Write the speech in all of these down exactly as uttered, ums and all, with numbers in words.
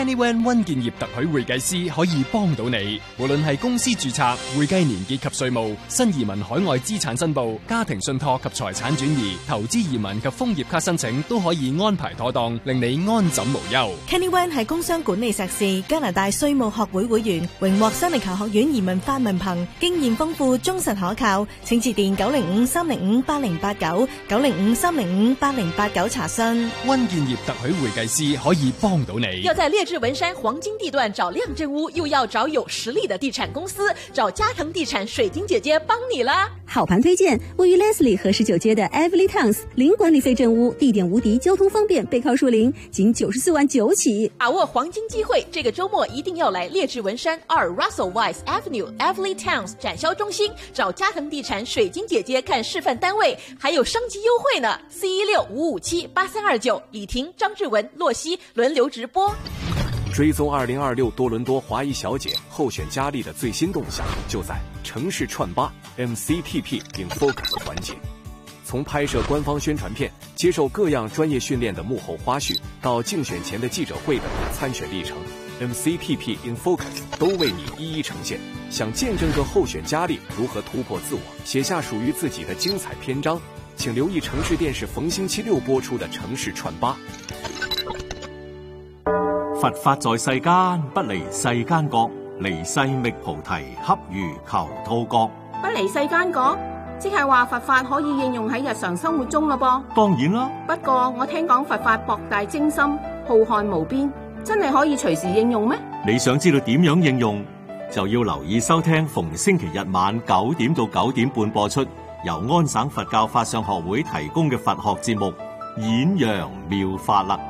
Kenny Wan 溫建業特許會計師可以幫到你，無論係公司註冊、會計年結及稅務、新移民海外資產申報、家庭信託及財產轉移、投資移民及楓葉卡申請都可以安排妥當，令你安枕無憂。 Kenny Wan 係工商管理碩士，加拿大稅務學會會員，榮獲西尼球學院移民法文憑，經驗豐富，忠實可靠。請致電九零五三零五八零八九九零五三零五八零八九查詢。 溫建業特許會計師可以幫到你。 要在列治文山黃金地段找亮正屋，又要找有實力的地產公司，找嘉騰地產水晶姐姐幫你啦。 好盤推薦，位於 Leslie 和十九街的 Everly Towns 零管理費正屋，地點無敵，交通方便，背靠樹林，僅九十四萬九起。 把握黃金機會，這個周末一定要來列治文山二 Russell Weiss Avenue Everly Towns 展銷中心，找嘉騰地產水晶姐姐看示範單位，還有升級優惠呢。四一六五五七八三二九，李婷、張志文、洛西輪流直播。 追蹤二零二六多倫多華裔小姐候選佳麗的最新動向，就在城市串吧 M C T P in Focus 環節。從拍攝官方宣傳片、接受各樣專業訓練的幕後花絮，到競選前的記者會等參選歷程 ，M C T P in Focus 都為你一一呈現。想見證個候選佳麗如何突破自我，寫下屬於自己的精彩篇章，請留意城市電視逢星期六播出的城市串吧。 佛法在世間，不離世間覺，離世覓菩提，恰如求兔角。 不離世間覺，即係話佛法可以應用喺日常生活中咯噃。 當然啦， 不過我聽講佛法博大精深，浩瀚無邊，真係可以隨時應用咩？ 你想知道點樣應用，就要留意收聽逢星期日晚九點到九點半播出，由安省佛教法相學會提供嘅佛學節目《演揚妙法》啦。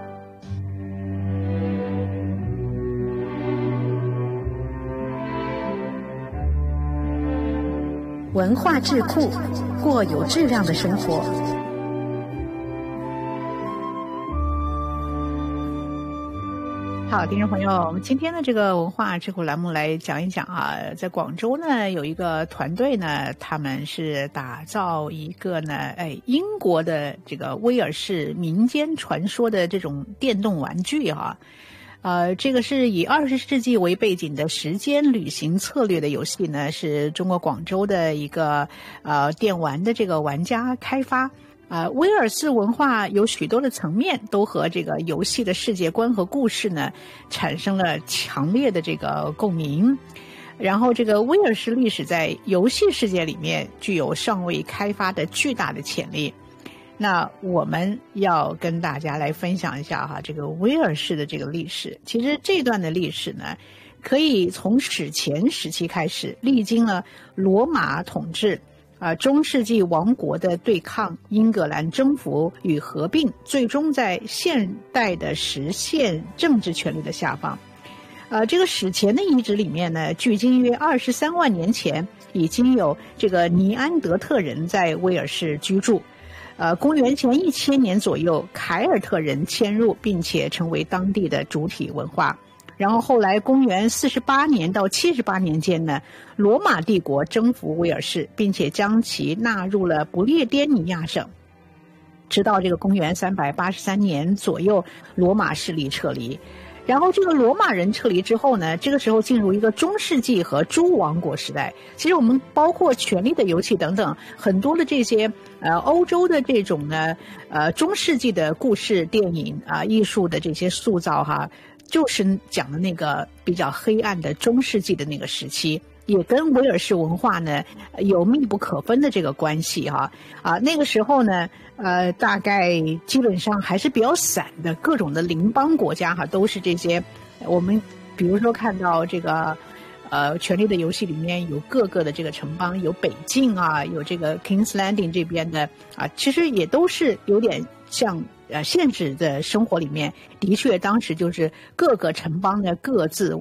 文化智庫，過有質量的生活。 好，聽眾朋友，我們今天的這個文化智庫欄目來講一講啊，在廣州呢有一個團隊呢，他們是打造一個呢，哎，英國的這個威爾士民間傳說的這種電動玩具哈。呃，這個是以二十世紀為背景的時間旅行策略的遊戲呢，是中國廣州的一個呃電玩的這個玩家開發。呃，威爾士文化有許多的層面都和這個遊戲的世界觀和故事呢產生了強烈的這個共鳴。然後這個威爾士歷史在遊戲世界裡面具有尚未開發的巨大的潛力。那我們要跟大家來分享一下哈，這個威爾士的這個歷史。其實這段的歷史呢，可以從史前時期開始，歷經了羅馬統治，啊，中世紀王國的對抗，英格蘭征服與合併，最終在現代的實現政治權力的下方。呃，這個史前的遺址裡面呢，距今約二十三萬年前，已經有這個尼安德特人在威爾士居住。呃，公元前一千年左右，凱爾特人遷入，並且成為當地的主體文化。然後後來，公元四十八年到七十八年間呢，羅馬帝國征服威爾士，並且將其納入了不列顛尼亞省。直到這個公元三百八十三年左右，羅馬勢力撤離。然後這個羅馬人撤離之後呢，這個時候進入一個中世紀和諸王國時代。其實我們包括權力的遊戲等等，很多的這些呃歐洲的這種呢呃中世紀的故事電影啊、呃、藝術的這些塑造哈，就是講的那個比較黑暗的中世紀的那個時期，也跟威爾士文化呢有密不可分的這個關係哈啊，那個時候呢呃，大概基本上還是比較散的，各種的鄰邦國家哈，都是這些。我們比如說看到這個，呃，權力的遊戲裡面有各個的這個城邦，有北境啊，有這個 King's Landing 這邊的啊，其實也都是有點像呃現實的生活裡面，的確當時就是各個城邦的各自